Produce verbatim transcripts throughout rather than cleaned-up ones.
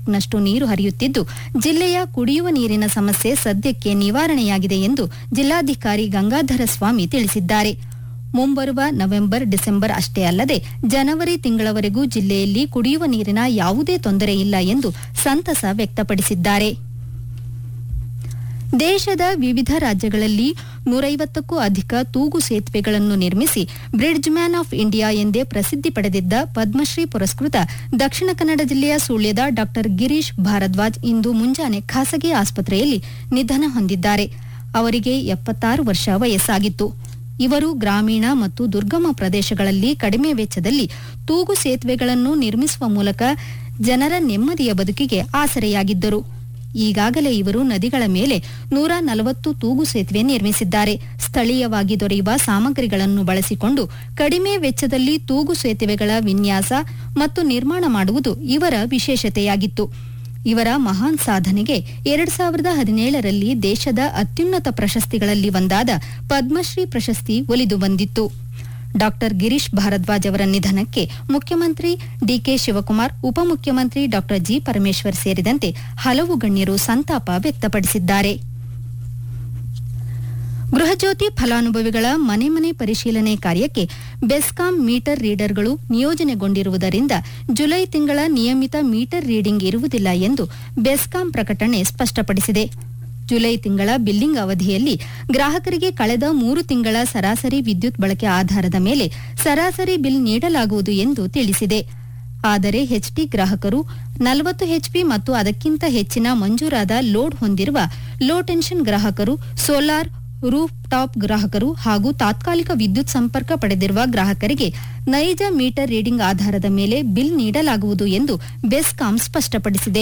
ಕ್ಯೂಸೆಕ್ನಷ್ಟು ನೀರು ಹರಿಯುತ್ತಿದ್ದು ಜಿಲ್ಲೆಯ ಕುಡಿಯುವ ನೀರಿನ ಸಮಸ್ಯೆ ಸದ್ಯಕ್ಕೆ ನಿವಾರಣೆಯಾಗಿದೆ ಎಂದು ಜಿಲ್ಲಾಧಿಕಾರಿ ಗಂಗಾಧರ ಸ್ವಾಮಿ ತಿಳಿಸಿದ್ದಾರೆ. ಮುಂಬರುವ ನವೆಂಬರ್ ಡಿಸೆಂಬರ್ ಅಷ್ಟೇ ಅಲ್ಲದೆ ಜನವರಿ ತಿಂಗಳವರೆಗೂ ಜಿಲ್ಲೆಯಲ್ಲಿ ಕುಡಿಯುವ ನೀರಿನ ಯಾವುದೇ ತೊಂದರೆ ಇಲ್ಲ ಎಂದು ಸಂತಸ ವ್ಯಕ್ತಪಡಿಸಿದ್ದಾರೆ. ದೇಶದ ವಿವಿಧ ರಾಜ್ಯಗಳಲ್ಲಿ ನೂರೈವತ್ತಕ್ಕೂ ಅಧಿಕ ತೂಗು ಸೇತುವೆಗಳನ್ನು ನಿರ್ಮಿಸಿ ಬ್ರಿಡ್ಜ್ ಮ್ಯಾನ್ ಆಫ್ ಇಂಡಿಯಾ ಎಂದೇ ಪ್ರಸಿದ್ಧಿ ಪಡೆದಿದ್ದ ಪದ್ಮಶ್ರೀ ಪುರಸ್ಕೃತ ದಕ್ಷಿಣ ಕನ್ನಡ ಜಿಲ್ಲೆಯ ಸುಳ್ಯದ ಡಾ ಗಿರೀಶ್ ಭಾರದ್ವಾಜ್ ಇಂದು ಮುಂಜಾನೆ ಖಾಸಗಿ ಆಸ್ಪತ್ರೆಯಲ್ಲಿ ನಿಧನ ಹೊಂದಿದ್ದಾರೆ. ಅವರಿಗೆ ಎಪ್ಪತ್ತಾರು ವರ್ಷ ವಯಸ್ಸಾಗಿತ್ತು. ಇವರು ಗ್ರಾಮೀಣ ಮತ್ತು ದುರ್ಗಮ ಪ್ರದೇಶಗಳಲ್ಲಿ ಕಡಿಮೆ ವೆಚ್ಚದಲ್ಲಿ ತೂಗು ಸೇತುವೆಗಳನ್ನು ನಿರ್ಮಿಸುವ ಮೂಲಕ ಜನರ ನೆಮ್ಮದಿಯ ಬದುಕಿಗೆ ಆಸರೆಯಾಗಿದ್ದರು. ಈಗಾಗಲೇ ಇವರು ನದಿಗಳ ಮೇಲೆ ನೂರ ನಲವತ್ತು ತೂಗು ಸೇತುವೆ ನಿರ್ಮಿಸಿದ್ದಾರೆ. ಸ್ಥಳೀಯವಾಗಿ ದೊರೆಯುವ ಸಾಮಗ್ರಿಗಳನ್ನು ಬಳಸಿಕೊಂಡು ಕಡಿಮೆ ವೆಚ್ಚದಲ್ಲಿ ತೂಗು ಸೇತುವೆಗಳ ವಿನ್ಯಾಸ ಮತ್ತು ನಿರ್ಮಾಣ ಮಾಡುವುದು ಇವರ ವಿಶೇಷತೆಯಾಗಿತ್ತು. ಇವರ ಮಹಾನ್ ಸಾಧನೆಗೆ ಎರಡ್ ಸಾವಿರದ ಹದಿನೇಳರಲ್ಲಿ ದೇಶದ ಅತ್ಯುನ್ನತ ಪ್ರಶಸ್ತಿಗಳಲ್ಲಿ ಒಂದಾದ ಪದ್ಮಶ್ರೀ ಪ್ರಶಸ್ತಿ ಒಲಿದು ಬಂದಿತ್ತು. ಡಾ ಗಿರೀಶ್ ಭಾರದ್ವಾಜ್ ಅವರ ನಿಧನಕ್ಕೆ ಮುಖ್ಯಮಂತ್ರಿ ಡಿಕೆ ಶಿವಕುಮಾರ್, ಉಪಮುಖ್ಯಮಂತ್ರಿ ಡಾ ಜಿ ಪರಮೇಶ್ವರ್ ಸೇರಿದಂತೆ ಹಲವು ಗಣ್ಯರು ಸಂತಾಪ ವ್ಯಕ್ತಪಡಿಸಿದ್ದಾರೆ. ಗೃಹಜ್ಯೋತಿ ಫಲಾನುಭವಿಗಳ ಮನೆ ಮನೆ ಪರಿಶೀಲನೆ ಕಾರ್ಯಕ್ಕೆ ಬೆಸ್ಕಾಂ ಮೀಟರ್ ರೀಡರ್ಗಳು ನಿಯೋಜನೆಗೊಂಡಿರುವುದರಿಂದ ಜುಲೈ ತಿಂಗಳ ನಿಯಮಿತ ಮೀಟರ್ ರೀಡಿಂಗ್ ಇರುವುದಿಲ್ಲ ಎಂದು ಬೆಸ್ಕಾಂ ಪ್ರಕಟಣೆ ಸ್ಪಷ್ಟಪಡಿಸಿದೆ. ಜುಲೈ ತಿಂಗಳ ಬಿಲ್ಲಿಂಗ್ ಅವಧಿಯಲ್ಲಿ ಗ್ರಾಹಕರಿಗೆ ಕಳೆದ ಮೂರು ತಿಂಗಳ ಸರಾಸರಿ ವಿದ್ಯುತ್ ಬಳಕೆ ಆಧಾರದ ಮೇಲೆ ಸರಾಸರಿ ಬಿಲ್ ನೀಡಲಾಗುವುದು ಎಂದು ತಿಳಿಸಿದೆ. ಆದರೆ ಎಚ್ಟಿ ಗ್ರಾಹಕರು ನಲವತ್ತು ಎಚ್ಪಿ ಮತ್ತು ಅದಕ್ಕಿಂತ ಹೆಚ್ಚಿನ ಮಂಜೂರಾದ ಲೋಡ್ ಹೊಂದಿರುವ ಲೋ ಟೆನ್ಷನ್ ಗ್ರಾಹಕರು, ಸೋಲಾರ್ ರೂಫ್ ಟಾಪ್ ಗ್ರಾಹಕರು ಹಾಗೂ ತಾತ್ಕಾಲಿಕ ವಿದ್ಯುತ್ ಸಂಪರ್ಕ ಪಡೆದಿರುವ ಗ್ರಾಹಕರಿಗೆ ನೈಜ ಮೀಟರ್ ರೀಡಿಂಗ್ ಆಧಾರದ ಮೇಲೆ ಬಿಲ್ ನೀಡಲಾಗುವುದು ಎಂದು ಬೆಸ್ಕಾಂ ಸ್ಪಷ್ಟಪಡಿಸಿದೆ.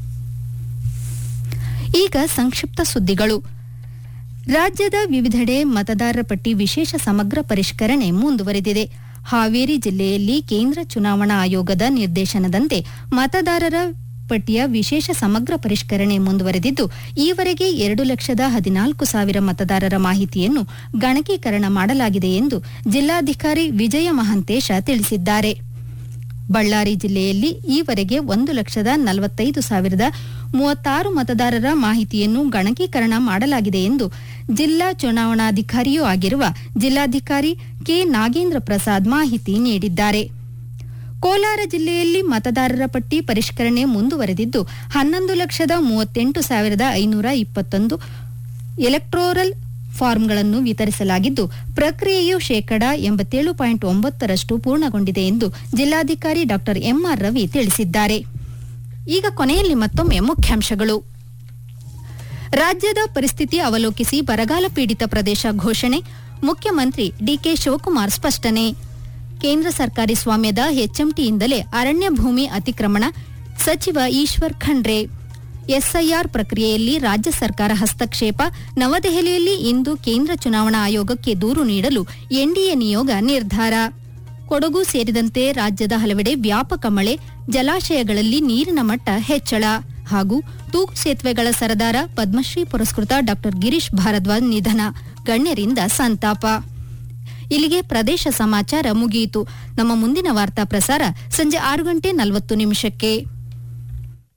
ಈಗ ಸಂಕ್ಷಿಪ್ತ ಸುದ್ದಿಗಳು. ರಾಜ್ಯದ ವಿವಿಧೆಡೆ ಮತದಾರರ ಪಟ್ಟಿ ವಿಶೇಷ ಸಮಗ್ರ ಪರಿಷ್ಕರಣೆ ಮುಂದುವರೆದಿದೆ. ಹಾವೇರಿ ಜಿಲ್ಲೆಯಲ್ಲಿ ಕೇಂದ್ರ ಚುನಾವಣಾ ಆಯೋಗದ ನಿರ್ದೇಶನದಂತೆ ಮತದಾರರ ಪಟ್ಟಿಯ ವಿಶೇಷ ಸಮಗ್ರ ಪರಿಷ್ಕರಣೆ ಮುಂದುವರೆದಿದ್ದು, ಈವರೆಗೆ ಎರಡು ಲಕ್ಷದ ಹದಿನಾಲ್ಕು ಸಾವಿರ ಮತದಾರರ ಮಾಹಿತಿಯನ್ನು ಗಣಕೀಕರಣ ಮಾಡಲಾಗಿದೆ ಎಂದು ಜಿಲ್ಲಾಧಿಕಾರಿ ವಿಜಯ ಮಹಾಂತೇಶ ತಿಳಿಸಿದ್ದಾರೆ. ಬಳ್ಳಾರಿ ಜಿಲ್ಲೆಯಲ್ಲಿ ಈವರೆಗೆ ಒಂದು ಲಕ್ಷದ ನಲವತ್ತೈದು ಸಾವಿರದ ಮೂವತ್ತಾರು ಮತದಾರರ ಮಾಹಿತಿಯನ್ನು ಗಣಕೀಕರಣ ಮಾಡಲಾಗಿದೆ ಎಂದು ಜಿಲ್ಲಾ ಚುನಾವಣಾಧಿಕಾರಿಯೂ ಆಗಿರುವ ಜಿಲ್ಲಾಧಿಕಾರಿ ಕೆ ನಾಗೇಂದ್ರ ಪ್ರಸಾದ್ ಮಾಹಿತಿ ನೀಡಿದ್ದಾರೆ. ಕೋಲಾರ ಜಿಲ್ಲೆಯಲ್ಲಿ ಮತದಾರರ ಪಟ್ಟಿ ಪರಿಷ್ಕರಣೆ ಮುಂದುವರೆದಿದ್ದು, ಹನ್ನೊಂದು ಲಕ್ಷದ ಮೂವತ್ತೆಂಟು ಸಾವಿರದ ಐನೂರ ಇಪ್ಪತ್ತೊಂದು ಎಲೆಕ್ಟೋರಲ್ ಫಾರ್ಮ್ಗಳನ್ನು ವಿತರಿಸಲಾಗಿದ್ದು, ಪ್ರಕ್ರಿಯೆಯು ಶೇಕಡಾ ಎಂಬತ್ತೇಳು ಪಾಯಿಂಟ್ ಒಂಬತ್ತರಷ್ಟು ಪೂರ್ಣಗೊಂಡಿದೆ ಎಂದು ಜಿಲ್ಲಾಧಿಕಾರಿ ಡಾ ಎಂಆರ್ ರವಿ ತಿಳಿಸಿದ್ದಾರೆ. ಈಗ ಕೊನೆಯಲ್ಲಿ ಮತ್ತೊಮ್ಮೆ ಮುಖ್ಯಾಂಶಗಳು. ರಾಜ್ಯದ ಪರಿಸ್ಥಿತಿ ಅವಲೋಕಿಸಿ ಬರಗಾಲ ಪೀಡಿತ ಪ್ರದೇಶ ಘೋಷಣೆ, ಮುಖ್ಯಮಂತ್ರಿ ಡಿಕೆ ಶಿವಕುಮಾರ್ ಸ್ಪಷ್ಟನೆ. ಕೇಂದ್ರ ಸರ್ಕಾರಿ ಸ್ವಾಮ್ಯದ ಎಚ್ಎಂಟಿಯಿಂದಲೇ ಅರಣ್ಯ ಭೂಮಿ ಅತಿಕ್ರಮಣ, ಸಚಿವ ಈಶ್ವರ್ ಖಂಡ್ರೆ. ಎಸ್ಐಆರ್ ಪ್ರಕ್ರಿಯೆಯಲ್ಲಿ ರಾಜ್ಯ ಸರ್ಕಾರ ಹಸ್ತಕ್ಷೇಪ, ನವದೆಹಲಿಯಲ್ಲಿ ಇಂದು ಕೇಂದ್ರ ಚುನಾವಣಾ ಆಯೋಗಕ್ಕೆ ದೂರು ನೀಡಲು ಎನ್ಡಿಎ ನಿಯೋಗ ನಿರ್ಧಾರ. ಕೊಡಗು ಸೇರಿದಂತೆ ರಾಜ್ಯದ ಹಲವೆಡೆ ವ್ಯಾಪಕ ಮಳೆ, ಜಲಾಶಯಗಳಲ್ಲಿ ನೀರಿನ ಮಟ್ಟ ಹೆಚ್ಚಳ ಹಾಗೂ ತೂಗು ಸೇತುವೆಗಳ ಸರದಾರ ಪದ್ಮಶ್ರೀ ಪುರಸ್ಕೃತ ಡಾ ಗಿರೀಶ್ ಭಾರದ್ವಾಜ್ ನಿಧನ, ಗಣ್ಯರಿಂದ ಸಂತಾಪ. ಇಲ್ಲಿಗೆ ಪ್ರದೇಶ ಸಮಾಚಾರ ಮುಗಿಯಿತು. ನಮ್ಮ ಮುಂದಿನ ವಾರ್ತಾ ಪ್ರಸಾರ ಸಂಜೆ ಆರು ಗಂಟೆ ನಲವತ್ತು ನಿಮಿಷಕ್ಕೆ.